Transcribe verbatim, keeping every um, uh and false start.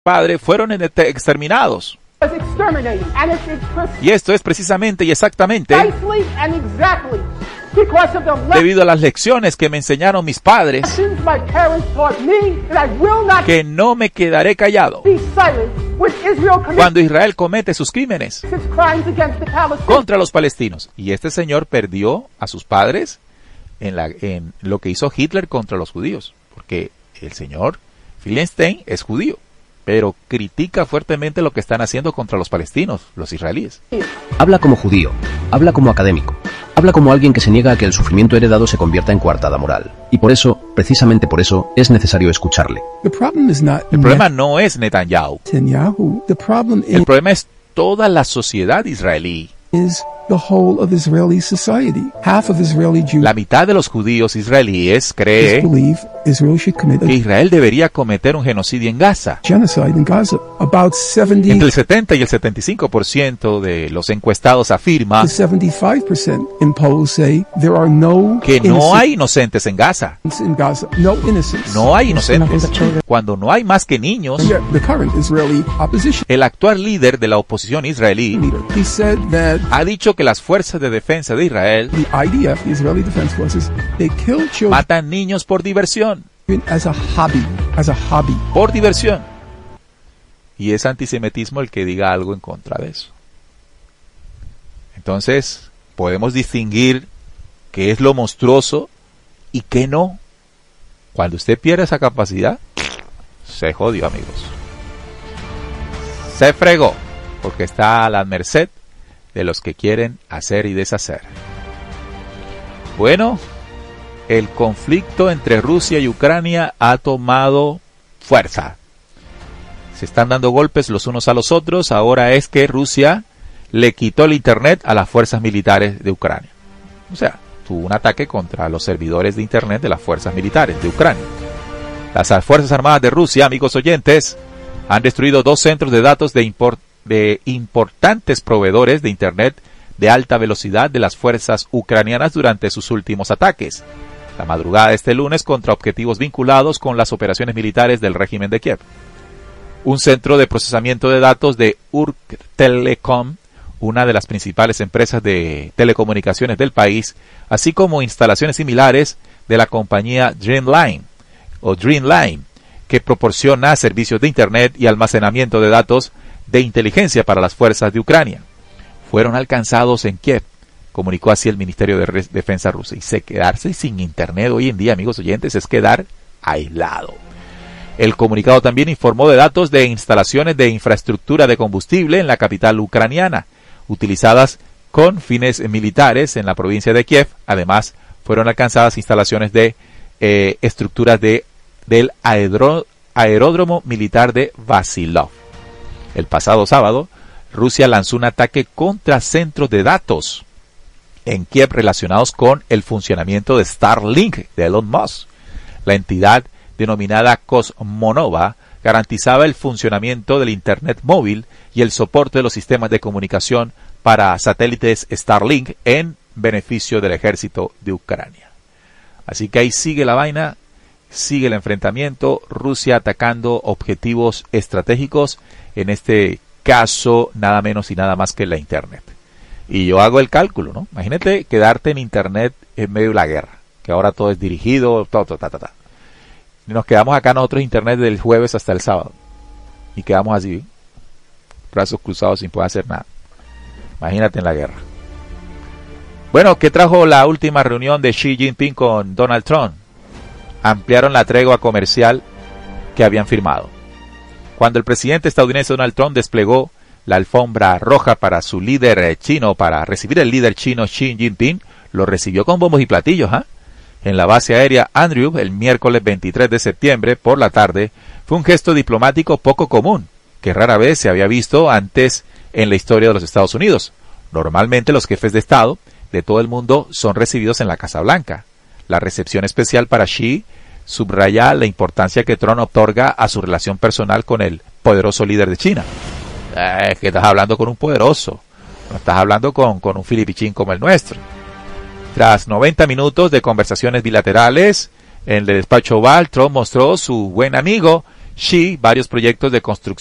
padre fueron exterminados. Y esto es precisamente y exactamente debido a las lecciones que me enseñaron mis padres, que no me quedaré callado cuando Israel comete sus crímenes contra los palestinos. Y este señor perdió a sus padres en, la, en lo que hizo Hitler contra los judíos, porque el señor Feinstein es judío, pero critica fuertemente lo que están haciendo contra los palestinos, los israelíes. Habla como judío, habla como académico, habla como alguien que se niega a que el sufrimiento heredado se convierta en coartada moral. Y por eso, precisamente por eso, es necesario escucharle. El problema no es Netanyahu. El problema es toda la sociedad israelí. The whole of Israeli society. Half of Israeli Jews. La mitad de los judíos israelíes cree que Israel debería cometer un genocidio en Gaza. Genocide in Gaza. About seventy Entre el setenta y el setenta y cinco por ciento de los encuestados afirma seventy-five percent in polls say there are no que no hay inocentes en Gaza. In Gaza. No innocents. No hay inocentes. Cuando no hay más que niños, the current Israeli opposition. El actual líder de la oposición israelí He said that ha dicho que las fuerzas de defensa de Israel the I D F, the Israeli Defense Forces, they kill children matan niños por diversión. As a hobby, as a hobby. Por diversión. Y es antisemitismo el que diga algo en contra de eso. Entonces, podemos distinguir qué es lo monstruoso y qué no. Cuando usted pierde esa capacidad, se jodió, amigos. Se fregó, porque está a la merced de los que quieren hacer y deshacer. Bueno, el conflicto entre Rusia y Ucrania ha tomado fuerza. Se están dando golpes los unos a los otros. Ahora es que Rusia le quitó el internet a las fuerzas militares de Ucrania. O sea, tuvo un ataque contra los servidores de internet de las fuerzas militares de Ucrania. Las Fuerzas Armadas de Rusia, amigos oyentes, han destruido dos centros de datos de import de importantes proveedores de internet de alta velocidad de las fuerzas ucranianas durante sus últimos ataques, la madrugada de este lunes, contra objetivos vinculados con las operaciones militares del régimen de Kiev. Un centro de procesamiento de datos de Ukrtelecom, una de las principales empresas de telecomunicaciones del país, así como instalaciones similares de la compañía Dreamline o Dreamline, que proporciona servicios de internet y almacenamiento de datos de inteligencia para las fuerzas de Ucrania, fueron alcanzados en Kiev, comunicó así el Ministerio de Defensa ruso. Y se quedarse sin internet hoy en día, amigos oyentes, es quedar aislado. El comunicado también informó de datos de instalaciones de infraestructura de combustible en la capital ucraniana, utilizadas con fines militares en la provincia de Kiev. Además, fueron alcanzadas instalaciones de eh, estructuras de, del aerodro, aeródromo militar de Vasilov. El pasado sábado, Rusia lanzó un ataque contra centros de datos en Kiev relacionados con el funcionamiento de Starlink de Elon Musk. La entidad, denominada Cosmonova, garantizaba el funcionamiento del Internet móvil y el soporte de los sistemas de comunicación para satélites Starlink en beneficio del ejército de Ucrania. Así que ahí sigue la vaina, sigue el enfrentamiento, Rusia atacando objetivos estratégicos, en este caso nada menos y nada más que la Internet. Y yo hago el cálculo, ¿no? Imagínate quedarte en Internet en medio de la guerra, que ahora todo es dirigido, ta, ta, ta, ta, ta. Y nos quedamos acá nosotros Internet del jueves hasta el sábado. Y quedamos así, brazos cruzados sin poder hacer nada. Imagínate en la guerra. Bueno, ¿qué trajo la última reunión de Xi Jinping con Donald Trump? Ampliaron la tregua comercial que habían firmado. Cuando el presidente estadounidense Donald Trump desplegó la alfombra roja para su líder chino, para recibir el líder chino Xi Jinping, lo recibió con bombos y platillos, ¿eh? En la base aérea Andrew, el miércoles veintitrés de septiembre, por la tarde, fue un gesto diplomático poco común, que rara vez se había visto antes en la historia de los Estados Unidos. Normalmente los jefes de Estado de todo el mundo son recibidos en la Casa Blanca. La recepción especial para Xi subraya la importancia que Trump otorga a su relación personal con el poderoso líder de China. Eh, que estás hablando con un poderoso, no estás hablando con, con un filipichín como el nuestro. Tras noventa minutos de conversaciones bilaterales en el despacho Oval, Trump mostró su buen amigo Xi varios proyectos de construcción